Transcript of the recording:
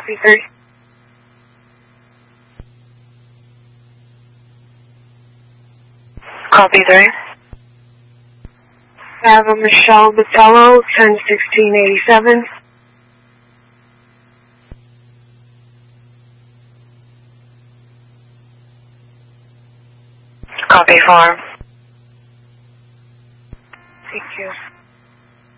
copy 3. Copy 3. Have a Michelle Botello, 101687. Copy 4.